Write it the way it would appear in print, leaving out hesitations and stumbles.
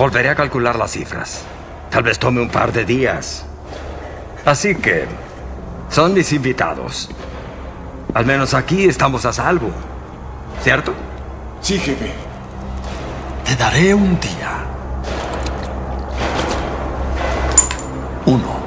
Volveré a calcular las cifras. Tal vez tome un par de días. Así que, son mis invitados. Al menos aquí estamos a salvo. ¿Cierto? Sí, jefe. Te daré un día. 1.